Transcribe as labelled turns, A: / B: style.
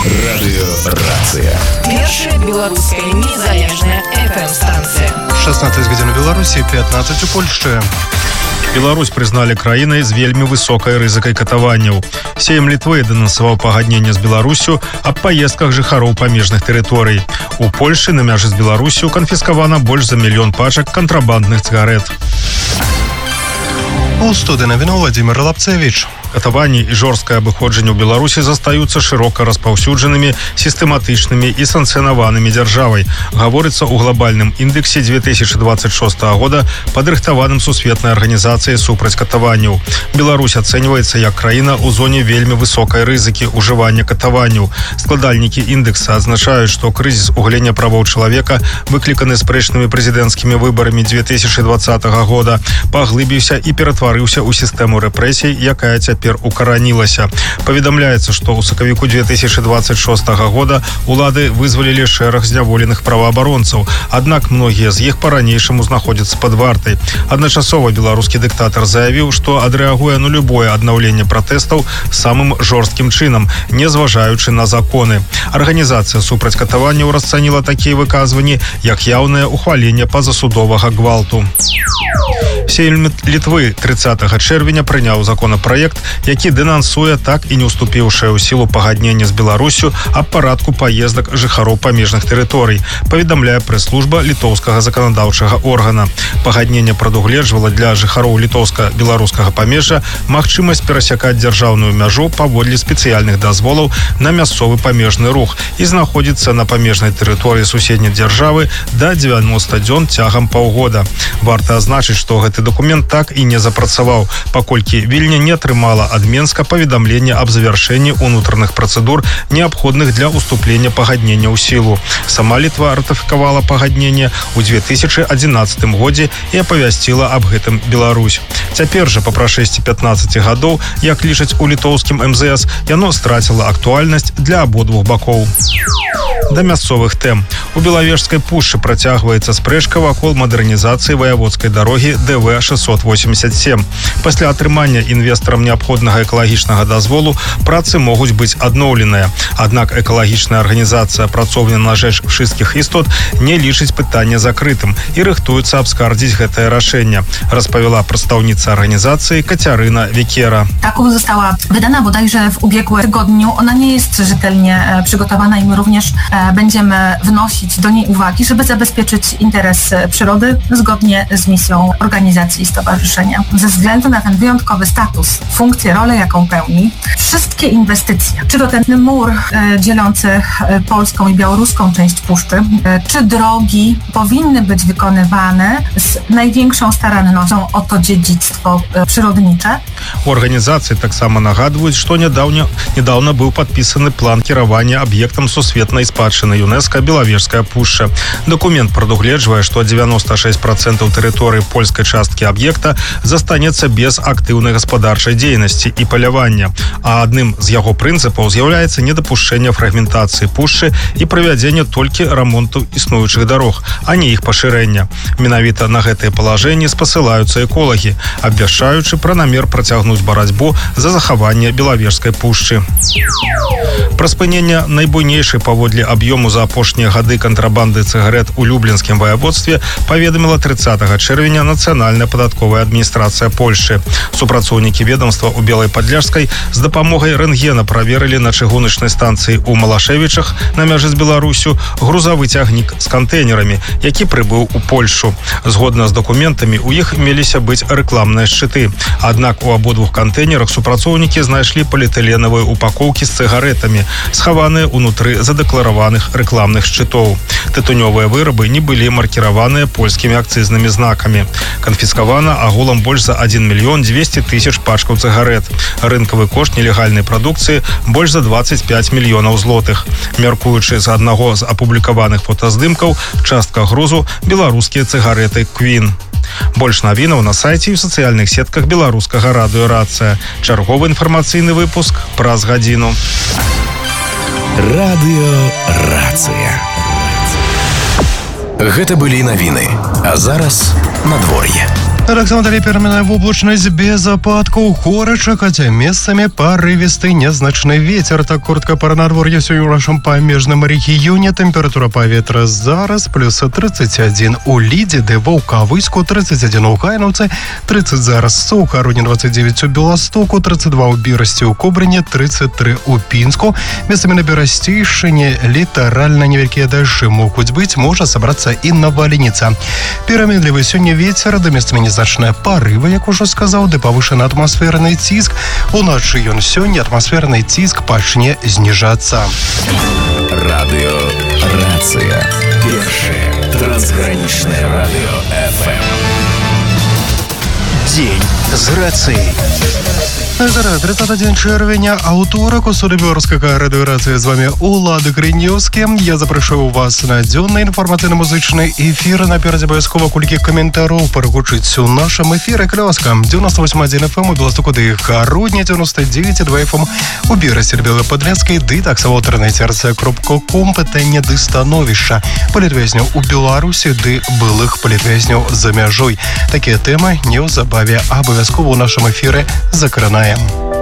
A: Радыёрацыя.
B: Першая беларуская незалежная FM-станцыя.
C: 16 гадзін у Беларусі, 15 у Польшчы.
D: Беларусь признали краінай з вельмі высокай рызыкай катаванняў. Сейм Літвы денансаваў пагадненне з Беларусю аб паездках жыхароў памежных тэрыторый. У Польшчы на мяжы з Беларусю канфіскавана больш за 1 мільён пачак кантрабандных цыгарэт.
C: У студыі навіну Владимир Лапцевич.
D: Катаванні і жорсткае абыходжанне ў Беларусі застаюцца шырока распаўсюджанымі, сістэматычнымі і санкцыянаванымі дзяржавай. Гаворыцца ў глобальным індексе 2026 года, падрыхтаваным сусветнай арганізацыяй супраць катаванняў. Беларусь ацэньваецца як краіна ў зоне вельмі высокай рызыкі ўжывання катаванняў. Складальнікі індекса адзначаюць, што крызіс у галіне правоў чалавека, выкліканы спрэчнымі прэзідэнцкімі выбарамі 2020 года, паглыбіўся і ператварыўся ў сістэму рэпрэсій, якая цяпер укаранілася. Паведамляецца, што ў сакавіку 2026 года улады вызвалілі шэраг зняволеных праваабаронцаў, аднак многія з іх па-ранейшаму знаходзяцца пад вартай. Адначасова беларускі дыктатар заявіў, што адрэагуе на любое аднаўленне пратэстаў самым жорсткім чынам, не зважаючы на законы. Арганізацыя супраць катаванняў расцаніла такія выказванні, як яўнае ухваленне пазасудовага гвалту. Сейм Літвы 30 чэрвеня прыняў законапраект, які дэнансуе так і не ўступіўшае ў сілу пагаднення з Беларусю аб парадку паездак жыхароў памежных тэрыторый, паведамляе прэс-служба літоўскага заканадаўчага органа. Пагадненне прадугледжвала для жыхароў літоўска-беларускага памежжа магчымасць перасякаць дзяржаўную мяжу паводле спецыяльных дазволаў на мясцовы памежны рух і знаходзіцца на памежнай тэрыторыі суседняй дзяржавы да 90 дзён цягам паўгода. Варта азначыць, што гэты документ так і не запрацаваў, паколькі Вільня не атрымала ад Менска паведамлення аб завяршэнні ўнутраных працэдур, неабходных для ўступлення пагаднення ў сілу. Сама Літва ратыфікавала пагадненне ў 2011 годзе і апавясціла аб гэтым Беларусь. Цяпер жа, па прашэсці 15 гадоў, як лічаць у літоўскім МЗС, яно страціла актуальнасць для абодвух бакоў. Да мясцовых тэм. У Белавежскай пушчы працягваецца спрэчка вакол мадэрнізацыі ваяводскай дарогі ДВ-687. Пасля атрымання інвестарам неабходнага экалагічнага дазволу працы могуць быць адноўленыя. Аднак экалагічная арганізацыя «Працоўня на rzecz wszystkich істот» не лічыць пытанне закрытым і рыхтуецца абскардзіць гэтае рашэнне, распавяла прадстаўніца арганізацыі Kaciaryna Wikiera.
E: Ta umowa została wydana bodajże w ubiegłym tygodniu. Ona nie jest rzetelnie przygotowana i my również będziemy wnosić do niej uwagi, żeby zabezpieczyć interes przyrody zgodnie z misją organizacji i stowarzyszenia. Ze względu na ten wyjątkowy status, funkcję, rolę, jaką pełni, wszystkie inwestycje, czy to ten mur dzielący polską i białoruską część puszczy, czy drogi, powinny być wykonywane z największą starannością o to dziedzictwo przyrodnicze.
D: У арганізацыі таксама нагадваюць, што нядаўна быў падпісаны план кіравання аб'ектам сусветнай спадчыны ЮНЕСКО Белавежская пушча. Дакумент прадугледжвае, што 96% тэрыторыі польскай часткі аб'екта застанецца без актыўнай гаспадарчай дзейнасці і палявання, а адным з яго прынцыпаў з'яўляецца недапушчэнне фрагментацыі пушчы і правядзення толькі рамонту існуючых дарог, а не іх пашырэння. Менавіта на гэтыя палажэнні спасылаюцца эколагі, абвяшчаючы пра намер працягнуць барацьбу за захаванне Белавежскай пушчы. Пра спыненне найбуйнейшай паводле аб'ёму за апошнія гады кантрабанды цыгарэт у Люблінскім ваяводстве паведаміла 30 чэрвеня Нацыянальная падатковая адміністрацыя Польшчы. Супрацоўнікі ведомства ў Белай Падляшскай з дапамогай рэнтгена праверылі на чыгуначнай станцыі ў Малашевічах на мяжы з Беларусю грузавы цягнік з кантэйнерамі, які прыбыў у Польшчу. Згодна з дакументамі у іх меліся быць рэкламныя шчыты. Аднак у абодвух кантэйнерах супрацоўнікі знайшлі поліэтыленавыя упакоўкі з цыгаретамі, схаваныя ўнутры задэклараваных рэкламных шчытоў. Тытунёвыя вырабы не былі маркіраваныя польскімі акцызнымі знакамі. Канфіскавана агулам больш за 1 мільён 200 тысяч пачкаў цыгарэт. Рынкавы кошт нелегальнай прадукцыі больш за 25 мільёнаў злотых. Мяркуючы з аднаго з апублікаваных фотаздымкаў, частка грузу беларускія цыгареты Queen. Больш навінаў на сайце і ў сацыяльных сетках беларускага радыёрацыя. Чарговы інфармацыйны выпуск праз гадзіну.
A: Радыёрацыя. Гэта былі навіны. А зараз надвор'е.
C: Александр переменная воблачность без опадков, горача, хотя местами порывистый незначный ветер. Так коротко про надворье сегодня в нашем памежном регионе. Температура повітря зараз плюс 31 у Лиде, де Вовкавиську, 31 у Гайновце, 30 зараз у Харуні, 29 у Білостоку, 32 у Бірості, у Кобрині, 33 у Пінску. Местами на Беростейшине литерально невеликие дожди могут быть, может собраться и наваленица. Переменливый сегодня ветер, да местами незначные порывы, як уже сказал, да повышенный атмосферный тиск. Уночі ён сёння атмосферный тиск пачне знижаться.
A: Радио Рація. Перше трансграничное радио ФМ. День з рацією.
C: 31 червня, аўторак, у студии Белорусская радиорация. С вами Улады Гриневский. Я запрошую вас на дзённый информативно-музычный эфир. Наперед обовязково колькі комментариев перегучить у нашем эфире. Клёска 98,1 FM у Белостоку, ды Харудня 99,2 FM у Бірасці, Белой Подляцкой, ды таксама ў интернете rca.com. Пытанне ды становішча палітвязняў у Беларусі, ды былых палітвязняў за мяжой. Такія тэмы неўзабаве абавязкова ў нашем эфире закранаем.